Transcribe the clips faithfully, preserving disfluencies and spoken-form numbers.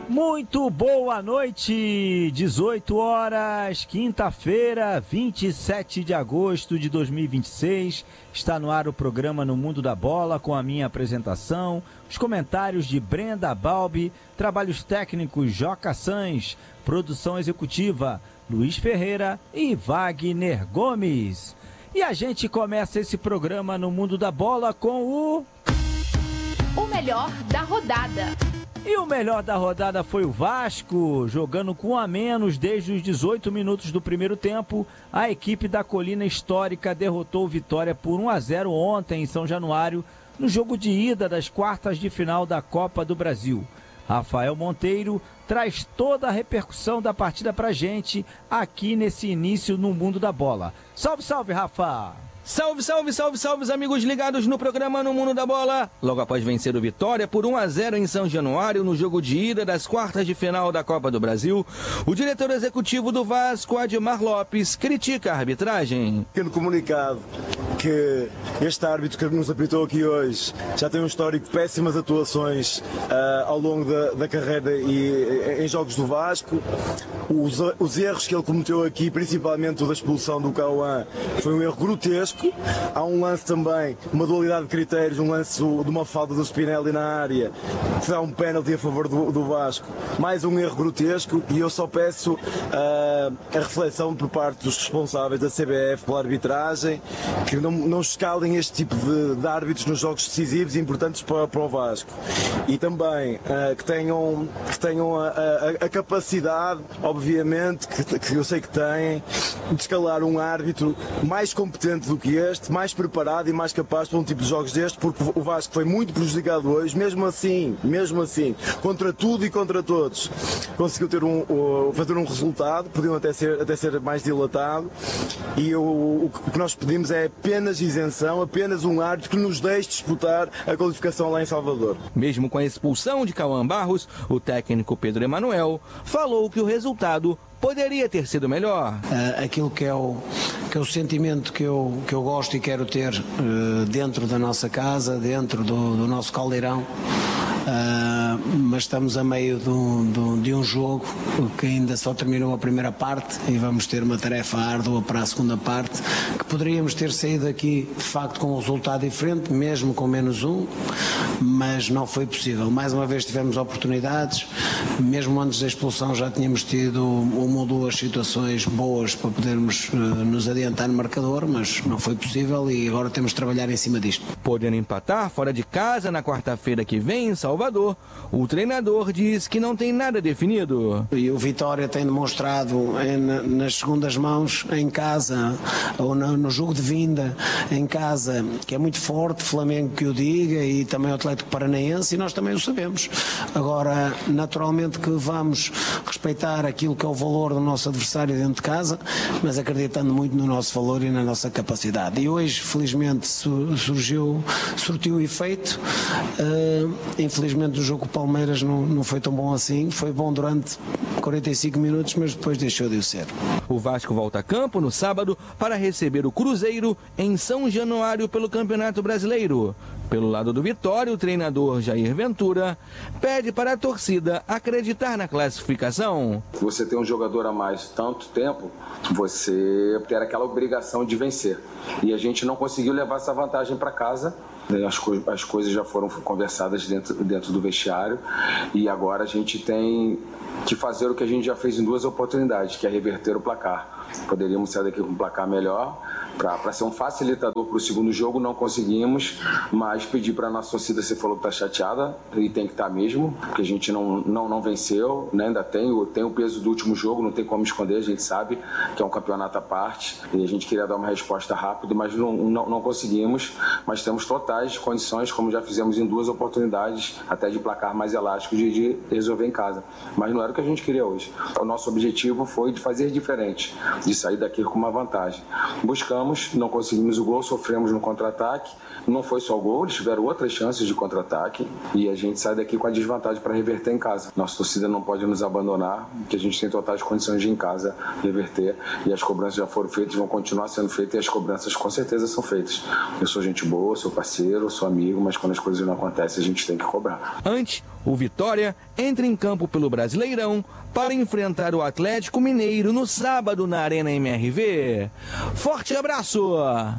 Muito boa noite, dezoito horas, quinta-feira, vinte e sete de agosto de dois mil e vinte e seis. Está no ar o programa No Mundo da Bola, com a minha apresentação, os comentários de Brenda Balbi, trabalhos técnicos Joca Sans, produção executiva Luiz Ferreira e Wagner Gomes. E a gente começa esse programa No Mundo da Bola com o... O melhor da rodada. E o melhor da rodada foi o Vasco, jogando com um a menos desde os dezoito minutos do primeiro tempo. A equipe da Colina Histórica derrotou o Vitória por um a zero ontem em São Januário, no jogo de ida das quartas de final da Copa do Brasil. Rafael Monteiro traz toda a repercussão da partida pra gente aqui nesse início no Mundo da Bola. Salve, salve, Rafa! Salve, salve, salve, salve, os amigos ligados no programa No Mundo da Bola. Logo após vencer o Vitória por um a zero em São Januário, no jogo de ida das quartas de final da Copa do Brasil, o diretor executivo do Vasco, Admar Lopes, critica a arbitragem. Pequeno comunicado que este árbitro que nos apitou aqui hoje já tem um histórico de péssimas atuações uh, ao longo da, da carreira e em jogos do Vasco. Os, os erros que ele cometeu aqui, principalmente o da expulsão do Cauã, foi um erro grotesco. Há um lance também, uma dualidade de critérios, um lance de uma falta do Spinelli na área, que dá um pênalti a favor do, do Vasco. Mais um erro grotesco e eu só peço uh, a reflexão por parte dos responsáveis da C B F pela arbitragem, que não, não escalem este tipo de, de árbitros nos jogos decisivos e importantes para, para o Vasco. E também uh, que tenham, que tenham a, a, a capacidade, obviamente, que, que eu sei que têm, de escalar um árbitro mais competente do que este, mais preparado e mais capaz para um tipo de jogos deste, porque o Vasco foi muito prejudicado hoje, mesmo assim, mesmo assim, contra tudo e contra todos, conseguiu ter um, um, fazer um resultado, podiam até ser, até ser mais dilatado, e o, o que nós pedimos é apenas isenção, apenas um árbitro que nos deixe disputar a qualificação lá em Salvador. Mesmo com a expulsão de Cauã Barros, o técnico Pedro Emanuel falou que o resultado poderia ter sido melhor. Uh, aquilo que é o, que é o sentimento que eu, que eu gosto e quero ter uh, dentro da nossa casa, dentro do, do nosso caldeirão. Uh, mas estamos a meio do, do, de um jogo que ainda só terminou a primeira parte e vamos ter uma tarefa árdua para a segunda parte, que poderíamos ter saído aqui de facto com um resultado diferente, mesmo com menos um, mas não foi possível. Mais uma vez tivemos oportunidades, mesmo antes da expulsão já tínhamos tido uma ou duas situações boas para podermos uh, nos adiantar no marcador, mas não foi possível e agora temos de trabalhar em cima disto. Podendo empatar fora de casa na quarta-feira que vem em Salvador, o treinador diz que não tem nada definido. E o Vitória tem demonstrado em, nas segundas mãos, em casa, ou no, no jogo de vinda, em casa, que é muito forte, Flamengo que o diga, e também o Atlético Paranaense, e nós também o sabemos. Agora, naturalmente que vamos respeitar aquilo que é o valor do nosso adversário dentro de casa, mas acreditando muito no nosso valor e na nossa capacidade. E hoje, felizmente, surgiu, surtiu efeito. Uh, infelizmente o jogo com o Palmeiras não, não foi tão bom assim, foi bom durante quarenta e cinco minutos, mas depois deixou de o ser. O Vasco volta a campo no sábado para receber o Cruzeiro em São Januário pelo Campeonato Brasileiro. Pelo lado do Vitória, o treinador Jair Ventura pede para a torcida acreditar na classificação. Você tem um jogador a mais tanto tempo, você ter aquela obrigação de vencer. E a gente não conseguiu levar essa vantagem para casa. As, co- as coisas já foram conversadas dentro, dentro do vestiário e agora a gente tem que fazer o que a gente já fez em duas oportunidades, que é reverter o placar. Poderíamos sair daqui com um placar melhor para ser um facilitador para o segundo jogo, não conseguimos, mas pedir para a nossa torcida, você falou que está chateada, e tem que estar tá mesmo, porque a gente não, não, não venceu, né? Ainda tem, tem o peso do último jogo, não tem como esconder, a gente sabe que é um campeonato à parte, e a gente queria dar uma resposta rápida, mas não, não, não conseguimos, mas temos totais condições, como já fizemos em duas oportunidades, até de placar mais elástico, de, de resolver em casa, mas não era o que a gente queria hoje. O nosso objetivo foi de fazer diferente, de sair daqui com uma vantagem. Buscamos tentamos, não conseguimos o gol, sofremos no contra-ataque. Não foi só o gol, eles tiveram outras chances de contra-ataque e a gente sai daqui com a desvantagem para reverter em casa. Nossa torcida não pode nos abandonar, porque a gente tem totais condições de em casa reverter, e as cobranças já foram feitas, vão continuar sendo feitas, e as cobranças com certeza são feitas. Eu sou gente boa, sou parceiro, sou amigo, mas quando as coisas não acontecem a gente tem que cobrar. Antes, o Vitória entra em campo pelo Brasileirão para enfrentar o Atlético Mineiro no sábado na Arena M R V. Forte abraço!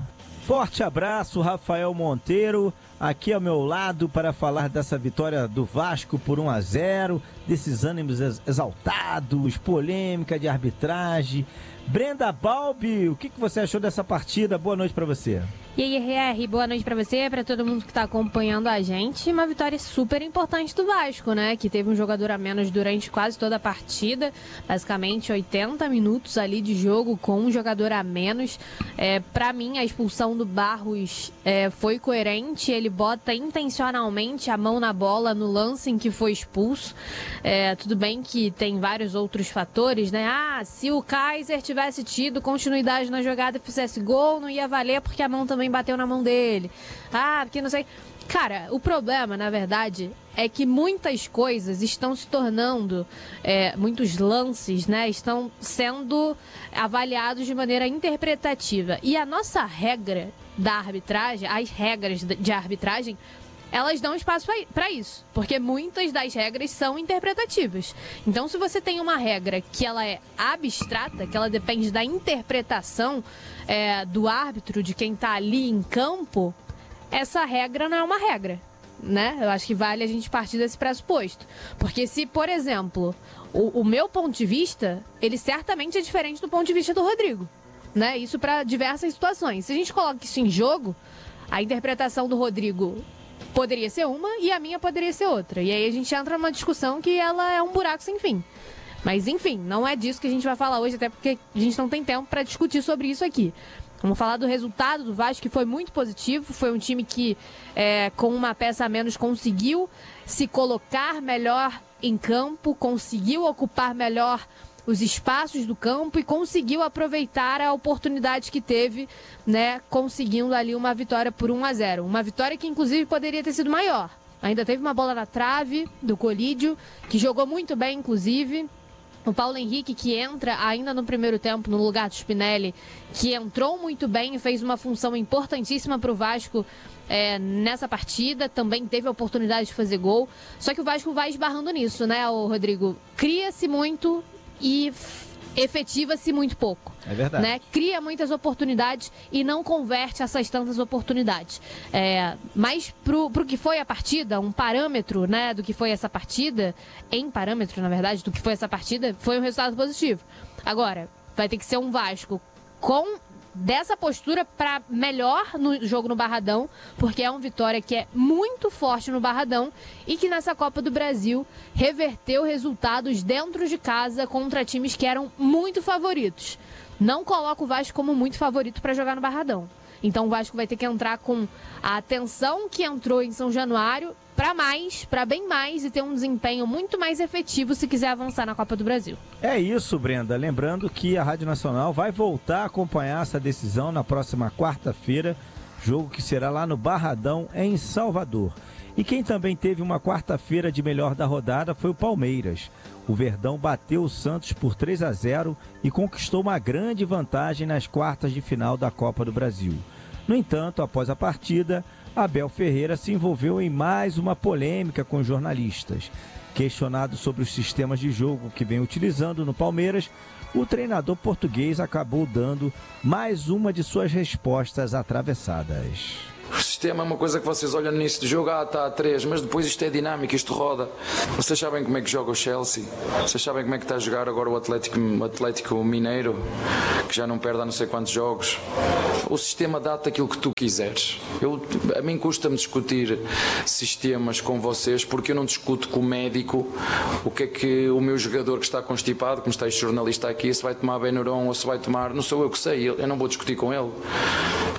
Forte abraço, Rafael Monteiro, aqui ao meu lado para falar dessa vitória do Vasco por um a zero, desses ânimos exaltados, polêmica de arbitragem. Brenda Balbi, o que, que você achou dessa partida? Boa noite para você. E aí, R R, boa noite pra você, pra todo mundo que tá acompanhando a gente. Uma vitória super importante do Vasco, né? Que teve um jogador a menos durante quase toda a partida. Basicamente oitenta minutos ali de jogo com um jogador a menos. É, pra mim, a expulsão do Barros é, foi coerente. Ele bota intencionalmente a mão na bola no lance em que foi expulso. É, tudo bem que tem vários outros fatores, né? Ah, se o Kaiser tivesse tido continuidade na jogada e fizesse gol, não ia valer porque a mão também bateu na mão dele. Ah, porque não sei. Cara, o problema, na verdade, é que muitas coisas estão se tornando, é, muitos lances, né, estão sendo avaliados de maneira interpretativa. E a nossa regra da arbitragem, as regras de arbitragem, elas dão espaço para isso, porque muitas das regras são interpretativas. Então, se você tem uma regra que ela é abstrata, que ela depende da interpretação é, do árbitro, de quem está ali em campo, essa regra não é uma regra, né? Eu acho que vale a gente partir desse pressuposto. Porque se, por exemplo, o, o meu ponto de vista, ele certamente é diferente do ponto de vista do Rodrigo, né? Isso para diversas situações. Se a gente coloca isso em jogo, a interpretação do Rodrigo poderia ser uma e a minha poderia ser outra. E aí a gente entra numa discussão que ela é um buraco sem fim. Mas enfim, não é disso que a gente vai falar hoje, até porque a gente não tem tempo para discutir sobre isso aqui. Vamos falar do resultado do Vasco, que foi muito positivo. Foi um time que, é, com uma peça a menos, conseguiu se colocar melhor em campo, conseguiu ocupar melhor os espaços do campo e conseguiu aproveitar a oportunidade que teve, né, conseguindo ali uma vitória por um a zero. Uma vitória que, inclusive, poderia ter sido maior. Ainda teve uma bola na trave do Colídio, que jogou muito bem, inclusive. O Paulo Henrique, que entra ainda no primeiro tempo no lugar do Spinelli, que entrou muito bem e fez uma função importantíssima para o Vasco é, nessa partida. Também teve a oportunidade de fazer gol. Só que o Vasco vai esbarrando nisso, né, Rodrigo? Cria-se muito e efetiva-se muito pouco. É verdade. Né? Cria muitas oportunidades e não converte essas tantas oportunidades. É, mas pro, pro que foi a partida, um parâmetro, né, do que foi essa partida, em parâmetro, na verdade, do que foi essa partida, foi um resultado positivo. Agora, vai ter que ser um Vasco com dessa postura para melhor no jogo no Barradão, porque é um Vitória que é muito forte no Barradão e que nessa Copa do Brasil reverteu resultados dentro de casa contra times que eram muito favoritos. Não coloca o Vasco como muito favorito para jogar no Barradão. Então o Vasco vai ter que entrar com a atenção que entrou em São Januário para mais, para bem mais e ter um desempenho muito mais efetivo se quiser avançar na Copa do Brasil. É isso, Brenda. Lembrando que a Rádio Nacional vai voltar a acompanhar essa decisão na próxima quarta-feira, jogo que será lá no Barradão, em Salvador. E quem também teve uma quarta-feira de melhor da rodada foi o Palmeiras. O Verdão bateu o Santos por três a zero e conquistou uma grande vantagem nas quartas de final da Copa do Brasil. No entanto, após a partida, Abel Ferreira se envolveu em mais uma polêmica com jornalistas. Questionado sobre os sistemas de jogo que vem utilizando no Palmeiras, o treinador português acabou dando mais uma de suas respostas atravessadas. O sistema é uma coisa que vocês olham no início do jogo, ah, está a três, mas depois isto é dinâmico, isto roda. Vocês sabem como é que joga o Chelsea, vocês sabem como é que está a jogar agora o Atlético, o Atlético Mineiro, que já não perde há não sei quantos jogos. O sistema dá-te aquilo que tu quiseres. Eu, a mim custa-me discutir sistemas com vocês, porque eu não discuto com o médico o que é que o meu jogador que está constipado, como está este jornalista aqui, se vai tomar Benuron ou se vai tomar, não sou eu que sei, eu não vou discutir com ele.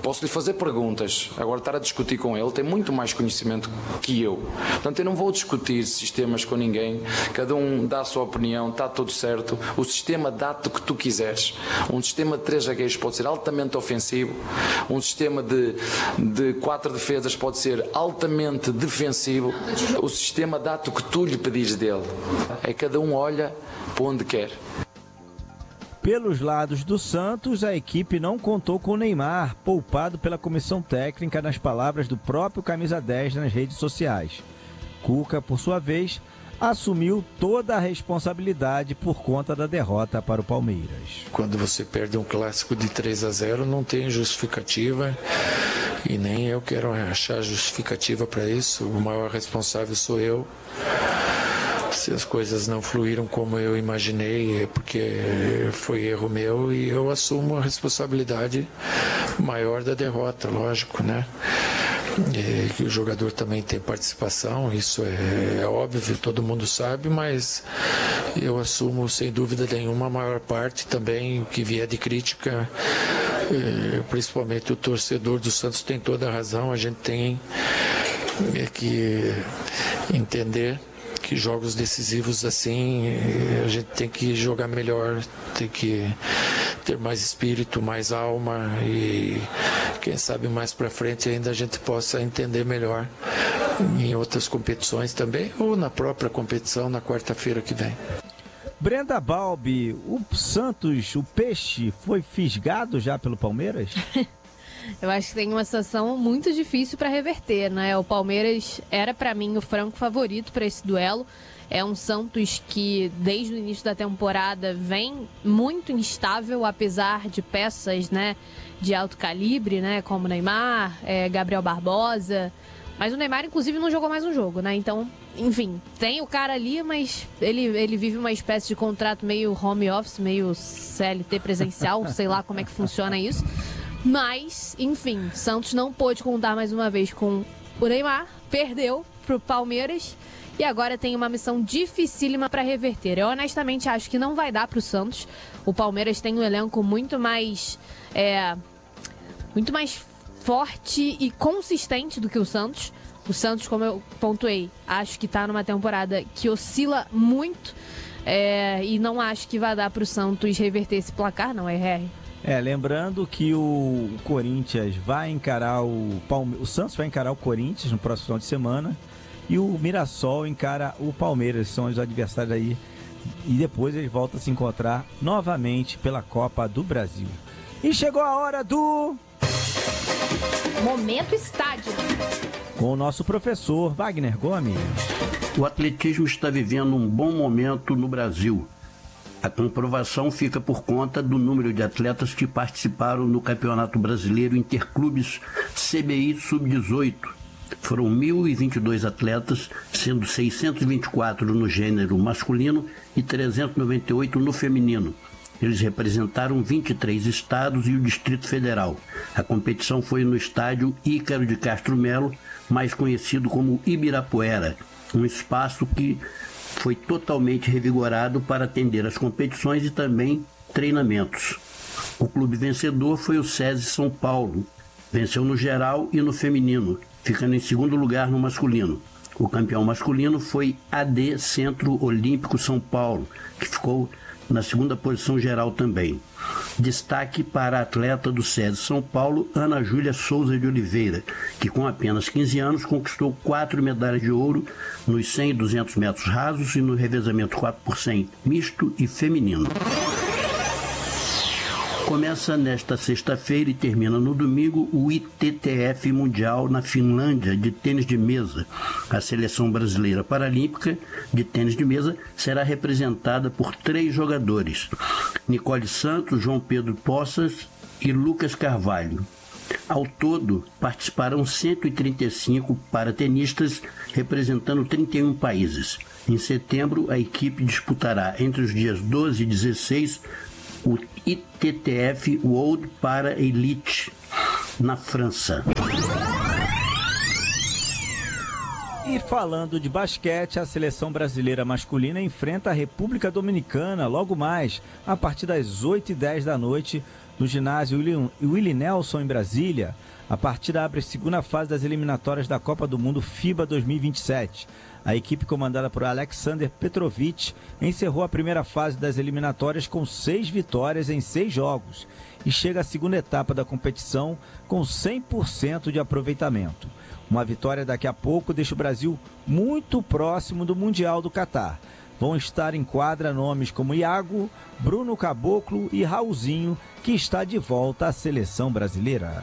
posso lhe fazer perguntas. Agora, estar a discutir com ele tem muito mais conhecimento que eu. Portanto, eu não vou discutir sistemas com ninguém. Cada um dá a sua opinião, está tudo certo. O sistema dá-te o que tu quiseres. Um sistema de três zagueiros pode ser altamente ofensivo. Um sistema de, de quatro defesas pode ser altamente defensivo. O sistema dá-te o que tu lhe pedires dele. É cada um olha para onde quer. Pelos lados do Santos, a equipe não contou com o Neymar, poupado pela comissão técnica, nas palavras do próprio camisa dez nas redes sociais. Cuca, por sua vez, assumiu toda a responsabilidade por conta da derrota para o Palmeiras. Quando você perde um clássico de três a zero, não tem justificativa e nem eu quero achar justificativa para isso. O maior responsável sou eu. Se as coisas não fluíram como eu imaginei, é porque foi erro meu e eu assumo a responsabilidade maior da derrota, lógico, né? E que o jogador também tem participação, isso é, é óbvio, todo mundo sabe, mas eu assumo sem dúvida nenhuma a maior parte também, o que vier de crítica, é, principalmente o torcedor do Santos tem toda a razão, a gente tem é, que entender que jogos decisivos assim, a gente tem que jogar melhor, tem que ter mais espírito, mais alma e quem sabe mais para frente ainda a gente possa entender melhor em outras competições também ou na própria competição na quarta-feira que vem. Brenda Balbi, o Santos, o Peixe, foi fisgado já pelo Palmeiras? Eu acho que tem uma situação muito difícil para reverter, né? O Palmeiras era, para mim, o franco favorito para esse duelo. É um Santos que, desde o início da temporada, vem muito instável, apesar de peças, né, de alto calibre, né, como Neymar, é, Gabriel Barbosa. Mas o Neymar, inclusive, não jogou mais um jogo, né? Então, enfim, tem o cara ali, mas ele, ele vive uma espécie de contrato meio home office, meio C L T presencial, sei lá como é que funciona isso. Mas, enfim, Santos não pôde contar mais uma vez com o Neymar, perdeu pro Palmeiras e agora tem uma missão dificílima para reverter. Eu honestamente acho que não vai dar pro Santos. O Palmeiras tem um elenco muito mais, é, muito mais forte e consistente do que o Santos. O Santos, como eu pontuei, acho que tá numa temporada que oscila muito é, e não acho que vai dar pro Santos reverter esse placar, não, R R. É, lembrando que o Corinthians vai encarar o Palmeiras, o Santos vai encarar o Corinthians no próximo final de semana e o Mirassol encara o Palmeiras, são os adversários aí, e depois eles voltam a se encontrar novamente pela Copa do Brasil. E chegou a hora do Momento Estádio, com o nosso professor Wagner Gomes. O atletismo está vivendo um bom momento no Brasil. A comprovação fica por conta do número de atletas que participaram no Campeonato Brasileiro Interclubes C B I sub dezoito. Foram mil e vinte e dois atletas, sendo seiscentos e vinte e quatro no gênero masculino e trezentos e noventa e oito no feminino. Eles representaram vinte e três estados e o Distrito Federal. A competição foi no estádio Ícaro de Castro Melo, mais conhecido como Ibirapuera, um espaço que foi totalmente revigorado para atender as competições e também treinamentos. O clube vencedor foi o SESI São Paulo. Venceu no geral e no feminino, ficando em segundo lugar no masculino. O campeão masculino foi A D Centro Olímpico São Paulo, que ficou na segunda posição geral também. Destaque para a atleta do SESI São Paulo, Ana Júlia Souza de Oliveira, que com apenas quinze anos conquistou quatro medalhas de ouro nos cem e duzentos metros rasos e no revezamento quatro por cem misto e feminino. Começa nesta sexta-feira e termina no domingo o I T T F Mundial na Finlândia de tênis de mesa. A seleção brasileira paralímpica de tênis de mesa será representada por três jogadores: Nicole Santos, João Pedro Poças e Lucas Carvalho. Ao todo, participarão cento e trinta e cinco paratenistas representando trinta e um países. Em setembro, a equipe disputará entre os dias doze e dezesseis o I T T F World Para Elite na França. E falando de basquete, a seleção brasileira masculina enfrenta a República Dominicana logo mais, a partir das oito e dez da noite, no ginásio Willie Nelson, em Brasília. A partida abre a segunda fase das eliminatórias da Copa do Mundo FIBA dois mil e vinte e sete. A equipe comandada por Alexander Petrovic encerrou a primeira fase das eliminatórias com seis vitórias em seis jogos e chega à segunda etapa da competição com cem por cento de aproveitamento. Uma vitória daqui a pouco deixa o Brasil muito próximo do Mundial do Catar. Vão estar em quadra nomes como Iago, Bruno Caboclo e Raulzinho, que está de volta à seleção brasileira.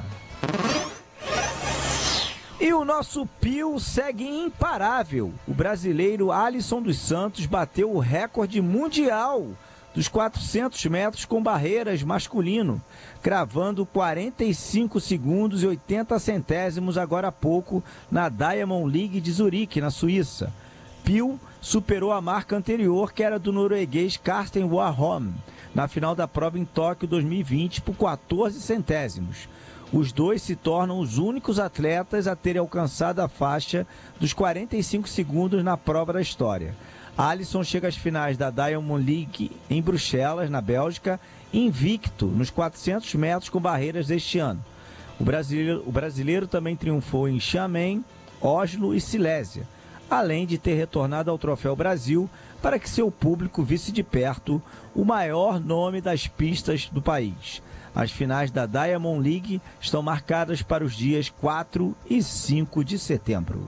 E o nosso Pio segue imparável. O brasileiro Alisson dos Santos bateu o recorde mundial dos quatrocentos metros com barreiras masculino, cravando quarenta e cinco segundos e oitenta centésimos agora há pouco na Diamond League de Zurique, na Suíça. Pio superou a marca anterior, que era do norueguês Karsten Warholm, na final da prova em Tóquio dois mil e vinte, por quatorze centésimos. Os dois se tornam os únicos atletas a terem alcançado a faixa dos quarenta e cinco segundos na prova da história. Alisson chega às finais da Diamond League em Bruxelas, na Bélgica, invicto nos quatrocentos metros com barreiras deste ano. O brasileiro, o brasileiro também triunfou em Xiamen, Oslo e Silésia, além de ter retornado ao Troféu Brasil para que seu público visse de perto o maior nome das pistas do país. As finais da Diamond League estão marcadas para os dias quatro e cinco de setembro.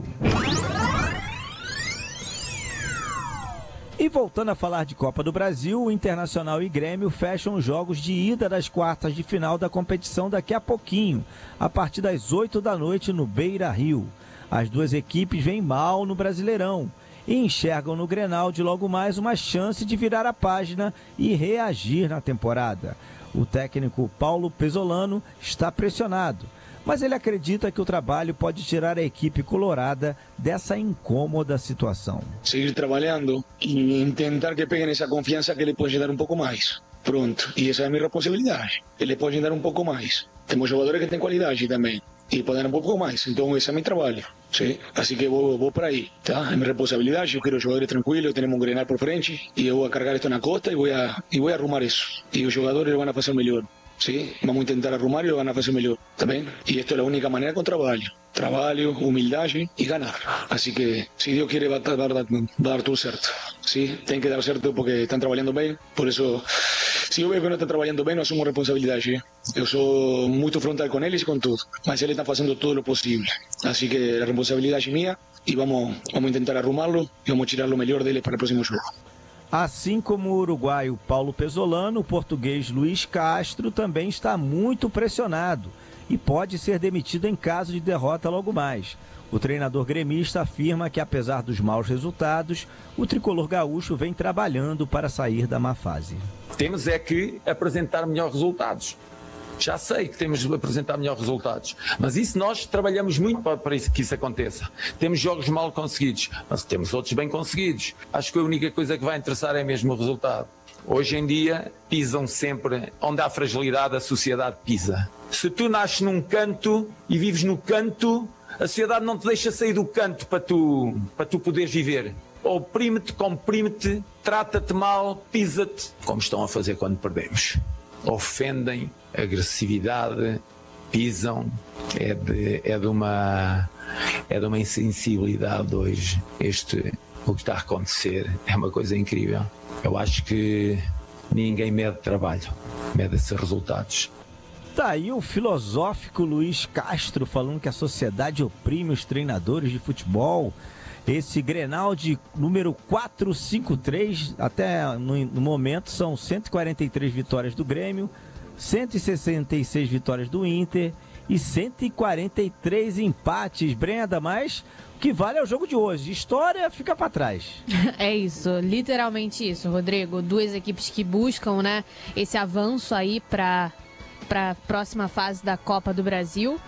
E voltando a falar de Copa do Brasil, o Internacional e Grêmio fecham os jogos de ida das quartas de final da competição daqui a pouquinho, a partir das oito da noite no Beira-Rio. As duas equipes vêm mal no Brasileirão e enxergam no Grenal de logo mais uma chance de virar a página e reagir na temporada. O técnico Paulo Pesolano está pressionado, mas ele acredita que o trabalho pode tirar a equipe colorada dessa incômoda situação. Seguir trabalhando e tentar que peguem essa confiança que ele pode dar um pouco mais. Pronto, e essa é a minha responsabilidade. Ele pode dar um pouco mais. Temos jogadores que têm qualidade também e podem dar um pouco mais, então esse é meu trabalho. Sí, así que vou, vou por aí, tá? É minha responsabilidade, eu quero jogadores tranquilos, temos um Grenal por frente e eu vou carregar isto na costa e vou, a, e vou arrumar isso. E os jogadores vão fazer melhor, sí? Vamos tentar arrumar e vão fazer melhor, tá bem? E isto é a única maneira com trabalho. Trabalho, humildade e ganhar. Assim que, se Deus quiser, vai dar, vai dar tudo certo. Sí? Tem que dar certo porque estão trabalhando bem, por isso... Se eu vejo que não está trabalhando bem, não assumo responsabilidade. Eu sou muito frontal com eles e com tudo. Mas eles estão fazendo todo o possível. Assim que a responsabilidade é minha e vamos, vamos tentar arrumá-lo e vamos tirar o melhor deles para o próximo jogo. Assim como o uruguaio Paulo Pesolano, o português Luiz Castro também está muito pressionado e pode ser demitido em caso de derrota logo mais. O treinador gremista afirma que, apesar dos maus resultados, o tricolor gaúcho vem trabalhando para sair da má fase. Temos é que apresentar melhores resultados. Já sei que temos de apresentar melhores resultados, mas isso nós trabalhamos muito para, para isso, que isso aconteça. Temos jogos mal conseguidos, mas temos outros bem conseguidos. Acho que a única coisa que vai interessar é mesmo o resultado. Hoje em dia pisam sempre onde há fragilidade, a sociedade pisa. Se tu nasces num canto e vives no canto, a sociedade não te deixa sair do canto para tu, para tu poderes viver. Oprime-te, comprime-te, trata-te mal, pisa-te, como estão a fazer quando perdemos. Ofendem, agressividade, pisam, é de, é de, uma, é de uma insensibilidade hoje. Este, o que está a acontecer é uma coisa incrível. Eu acho que ninguém mede trabalho, mede esses resultados. Tá aí o filosófico Luiz Castro falando que a sociedade oprime os treinadores de futebol. Esse Grenal de número quatrocentos e cinquenta e três, até no, no momento, são cento e quarenta e três vitórias do Grêmio, cento e sessenta e seis vitórias do Inter e cento e quarenta e três empates. Brenda, mas o que vale é o jogo de hoje. História fica para trás. É isso, literalmente isso, Rodrigo. Duas equipes que buscam, né, esse avanço aí para para a próxima fase da Copa do Brasil.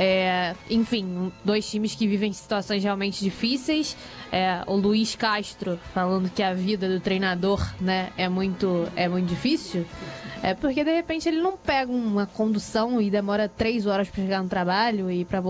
É, enfim, dois times que vivem situações realmente difíceis. É, o Luiz Castro falando que a vida do treinador, né, é muito, é muito difícil. É porque de repente ele não pega uma condução e demora três horas para chegar no trabalho e para